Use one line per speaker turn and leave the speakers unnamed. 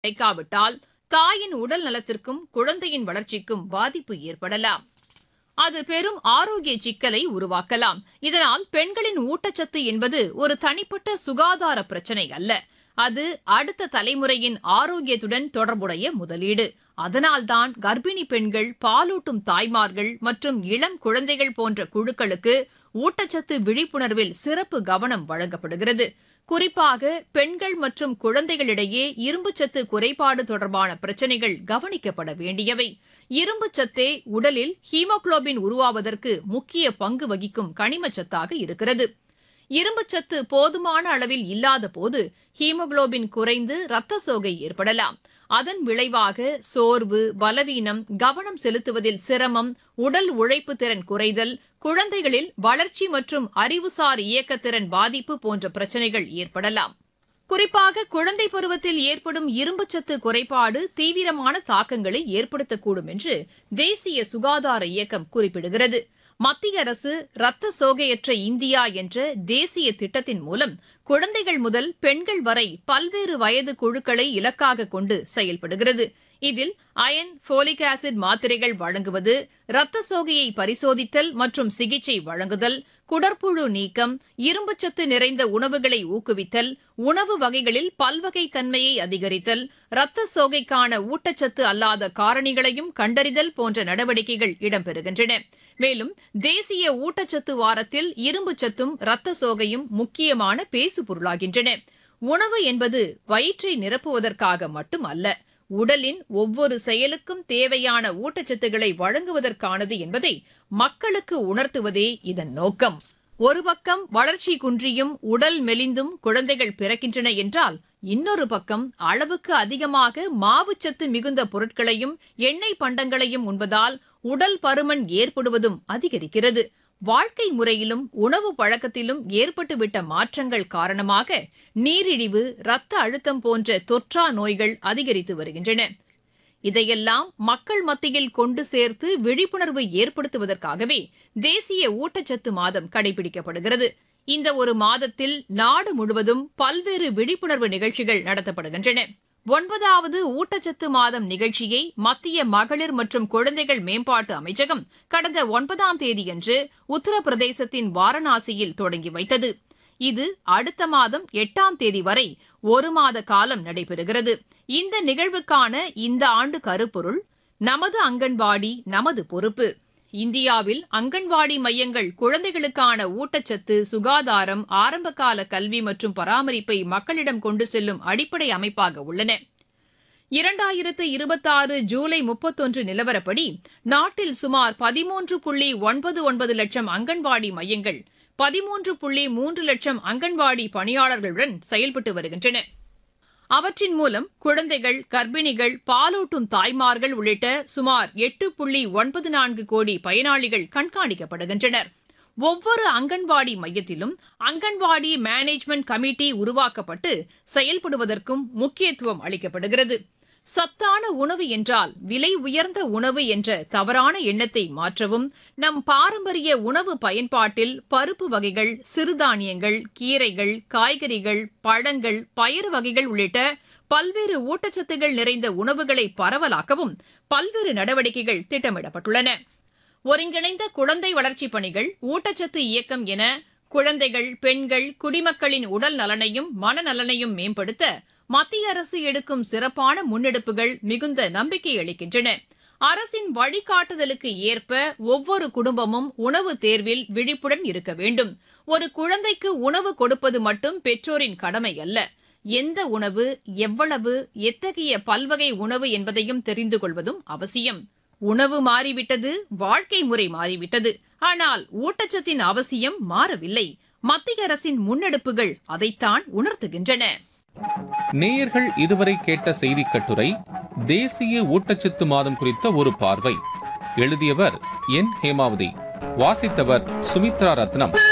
கிடைக்காவிட்டால் தாயின் உடல் நலத்திற்கும் குழந்தையின் வளர்ச்சிக்கும் பாதிப்பு ஏற்படலாம். அது பெரும் ஆரோக்கிய சிக்கலை உருவாக்கலாம். இதனால் பெண்களின் ஊட்டச்சத்து என்பது ஒரு தனிப்பட்ட சுகாதார பிரச்சினை அல்ல, அது அடுத்த தலைமுறையின் ஆரோக்கியத்துடன் தொடர்புடைய முதலீடு. அதனால்தான் கர்ப்பிணி பெண்கள், பாலூட்டும் தாய்மார்கள் மற்றும் இளம் குழந்தைகள் போன்ற குழுக்களுக்கு ஊட்டச்சத்து விழிப்புணர்வில் சிறப்பு கவனம் வழங்கப்படுகிறது. குறிப்பாக பெண்கள் மற்றும் குழந்தைகளிடையே இரும்புச்சத்து குறைபாடு தொடர்பான பிரச்சினைகள் கவனிக்கப்பட வேண்டியவை. இரும்புச்சத்தே உடலில் ஹீமோகுளோபின் உருவாவதற்கு முக்கிய பங்கு வகிக்கும் கனிமச்சத்தாக இருக்கிறது. இரும்புச்சத்து போதுமான அளவில் இல்லாத போது ஹீமோகுளோபின் குறைந்து இரத்த சோகை ஏற்படலாம். அதன் விளைவாக சோர்வு, பலவீனம், கவனம் செலுத்துவதில் சிரமம், உடல் உழைப்பு திறன் குறைதல், குழந்தைகளில் வளர்ச்சி மற்றும் அறிவுசார் இயக்கத்திறன் பாதிப்பு போன்ற பிரச்சினைகள் ஏற்படலாம். குறிப்பாக குழந்தை பருவத்தில் ஏற்படும் இரும்புச்சத்து குறைபாடு தீவிரமான தாக்கங்களை ஏற்படுத்தக்கூடும் என்று தேசிய சுகாதார இயக்கம் குறிப்பிடுகிறது. மத்திய அரசு இரத்த சோகையற்ற இந்தியா என்ற தேசிய திட்டத்தின் மூலம் குழந்தைகள் முதல் பெண்கள் வரை பல்வேறு வயது குழுக்களை இலக்காக கொண்டு செயல்படுகிறது. இதில் அயன், போலிக் ஆசிட் மாத்திரைகள் வழங்குவது, இரத்த சோகையை பரிசோதித்தல் மற்றும் சிகிச்சை வழங்குதல், குடற்புழு நீக்கம், இரும்புச்சத்து நிறைந்த உணவுகளை ஊக்குவித்தல், உணவு வகைகளில் பல்வகை தன்மையை அதிகரித்தல், இரத்த சோகைக்கான ஊட்டச்சத்து அல்லாத காரணிகளையும் கண்டறிதல் போன்ற நடவடிக்கைகள் இடம்பெறுகின்றன. மேலும் தேசிய ஊட்டச்சத்து வாரத்தில் இரும்புச்சத்தும் இரத்த சோகையும் முக்கியமான பேசுபொருளாகின்றன. உணவு என்பது வயிற்றை நிரப்புவதற்காக மட்டும் அல்ல, உடலின் ஒவ்வொரு செயலுக்கும் தேவையான ஊட்டச்சத்துக்களை வழங்குவதற்கானது என்பதை மக்களுக்கு உணர்த்துவதே இதன் நோக்கம். ஒரு பக்கம் வளர்ச்சி குன்றியும் உடல் மெலிந்தும் குழந்தைகள் பிறக்கின்றன என்றால், இன்னொரு பக்கம் அளவுக்கு அதிகமாக மாவுச்சத்து மிகுந்த பொருட்களையும் எண்ணெய் பண்டங்களையும் உண்பதால் உடல் பருமன் ஏற்படுவதும் அதிகரிக்கிறது. வாழ்க்கை முறையிலும் உணவு பழக்கத்திலும் ஏற்பட்டுவிட்ட மாற்றங்கள் காரணமாக நீரிழிவு, இரத்த அழுத்தம் போன்ற தொற்றா நோய்கள் அதிகரித்து வருகின்றன. இதையெல்லாம் மக்கள் மத்தியில் கொண்டு சேர்த்து விழிப்புணர்வு ஏற்படுத்துவதற்காகவே தேசிய ஊட்டச்சத்து மாதம் கடைபிடிக்கப்படுகிறது. இந்த ஒரு மாதத்தில் நாடு முழுவதும் பல்வேறு விழிப்புணர்வு நிகழ்ச்சிகள் நடத்தப்படுகின்றன. 9வது ஊட்டச்சத்து மாதம் நிகழ்ச்சியை மத்திய மகளிர் மற்றும் குழந்தைகள் மேம்பாட்டு அமைச்சகம் கடந்த 9ஆம் தேதியன்று உத்தரப்பிரதேசத்தின் வாரணாசியில் தொடங்கி வைத்தது. இது அடுத்த மாதம் 8ஆம் தேதி வரை ஒரு மாத காலம் நடைபெறுகிறது. இந்த நிகழ்வுக்கான இந்த ஆண்டு கருப்பொருள் நமது அங்கன்வாடி நமது பொறுப்பு. இந்தியாவில் அங்கன்வாடி மையங்கள் குழந்தைகளுக்கான ஊட்டச்சத்து, சுகாதாரம், ஆரம்பகால கல்வி மற்றும் பராமரிப்பை மக்களிடம் கொண்டு செல்லும் அடிப்படை அமைப்பாக உள்ளன. 2026 ஜூலை 31 நிலவரப்படி நாட்டில் சுமார் 13.99 லட்சம் அங்கன்வாடி மையங்கள் 13.3 லட்சம் அங்கன்வாடி பணியாளர்களுடன் செயல்பட்டு வருகின்றன. அவற்றின் மூலம் குழந்தைகள், கர்ப்பிணிகள், பாலூட்டும் தாய்மார்கள் உள்ளிட்ட சுமார் 8.94 கோடி பயனாளிகள் கண்காணிக்கப்படுகின்றனர். ஒவ்வொரு அங்கன்வாடி மையத்திலும் அங்கன்வாடி மேனேஜ்மெண்ட் கமிட்டி உருவாக்கப்பட்டு செயல்படுவதற்கும் முக்கியத்துவம் அளிக்கப்படுகிறது. சத்தான உணவு என்றால் விலை உயர்ந்த உணவு என்ற தவறான எண்ணத்தை மாற்றவும், நம் பாரம்பரிய உணவு பயன்பாட்டில் பருப்பு வகைகள், சிறுதானியங்கள், கீரைகள், காய்கறிகள், பழங்கள், பயறு வகைகள் உள்ளிட்ட பல்வேறு ஊட்டச்சத்துகள் நிறைந்த உணவுகளை பரவலாக்கவும் பல்வேறு நடவடிக்கைகள் திட்டமிடப்பட்டுள்ளன. ஒருங்கிணைந்த குழந்தை வளர்ச்சிப் பணிகள், ஊட்டச்சத்து இயக்கம் என குழந்தைகள், பெண்கள், குடிமக்களின் உடல் நலனையும் மனநலனையும் மேம்படுத்த மத்திய அரசு எடுக்கும் சிறப்பான முன்னெடுப்புகள் மிகுந்த நம்பிக்கை அளிக்கின்றன. அரசின் வழிகாட்டுதலுக்கு ஏற்ப ஒவ்வொரு குடும்பமும் உணவு தேர்வில் விழிப்புடன் இருக்க வேண்டும். ஒரு குழந்தைக்கு உணவு கொடுப்பது மட்டும் பெற்றோரின் கடமை அல்ல. எந்த உணவு, எவ்வளவு, எத்தகைய பல்வகை உணவு என்பதையும் தெரிந்து கொள்வதும் அவசியம். உணவு மாறிவிட்டது, வாழ்க்கை முறை மாறிவிட்டது, ஆனால் ஊட்டச்சத்தின் அவசியம் மாறவில்லை. மத்திய அரசின் முன்னெடுப்புகள் அதைத்தான் உணர்த்துகின்றன.
நேயர்கள் இதுவரை கேட்ட செய்தி கட்டுரை தேசிய ஊட்டச்சத்து மாதம் குறித்த ஒரு பார்வை. எழுதியவர் என். ஹேமாவதி. வாசித்தவர் சுமித்ரா ரத்னம்.